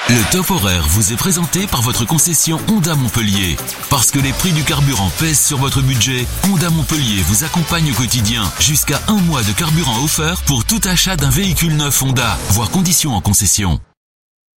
Le top horaire vous est présenté par votre concession Honda Montpellier. Parce que les prix du carburant pèsent sur votre budget, Honda Montpellier vous accompagne au quotidien. Jusqu'à 1 mois de carburant offert pour tout achat d'un véhicule neuf Honda. Voir conditions en concession.